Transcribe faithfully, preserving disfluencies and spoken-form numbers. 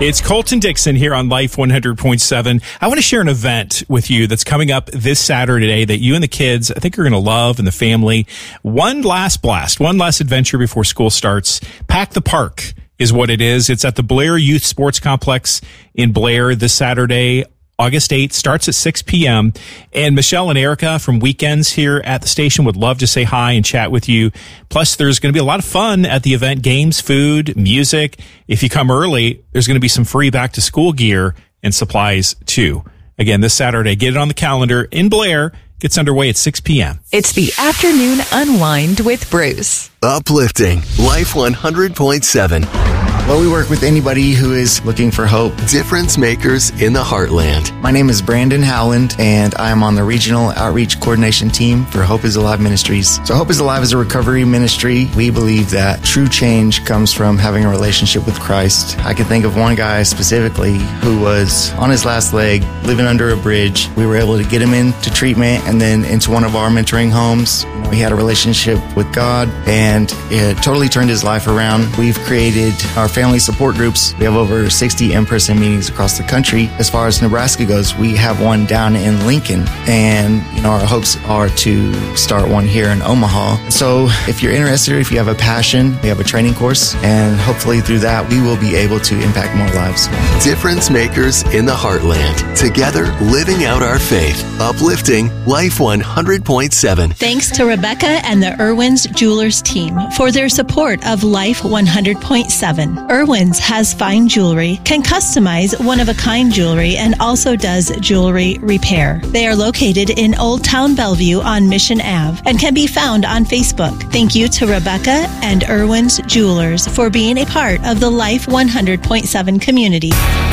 It's Colton Dixon here on Life one hundred point seven. I want to share an event with you that's coming up this Saturday that you and the kids, I think, are going to love, and the family. One last blast, one last adventure before school starts. Pack the Park is what it is. It's at the Blair Youth Sports Complex in Blair this Saturday, August eighth, starts at six p.m. And Michelle and Erica from Weekends here at the station would love to say hi and chat with you. Plus, there's going to be a lot of fun at the event, games, food, music. If you come early, there's going to be some free back to school gear and supplies too. Again, this Saturday, get it on the calendar in Blair. Gets underway at six p.m. It's the Afternoon Unwind with Bruce. Uplifting Life one hundred point seven. Well, we work with anybody who is looking for hope. Difference makers in the heartland. My name is Brandon Howland, and I am on the Regional Outreach Coordination Team for Hope is Alive Ministries. So Hope is Alive is a recovery ministry. We believe that true change comes from having a relationship with Christ. I can think of one guy specifically who was on his last leg, living under a bridge. We were able to get him into treatment and then into one of our mentoring homes. You know, he had a relationship with God, and it totally turned his life around. We've created our family support groups. We have over sixty in-person meetings across the country. As far as Nebraska goes, we have one down in Lincoln, and you know our hopes are to start one here in Omaha. So if you're interested, if you have a passion, we have a training course, and hopefully through that we will be able to impact more lives. Difference makers in the heartland. Together, living out our faith. Uplifting Life one hundred point seven. Thanks to Rebecca and the Irwin's Jewelers team for their support of Life one hundred point seven. Irwin's has fine jewelry, can customize one-of-a-kind jewelry, and also does jewelry repair. They are located in Old Town Bellevue on Mission Avenue and can be found on Facebook. Thank you to Rebecca and Irwin's Jewelers for being a part of the Life one hundred point seven community.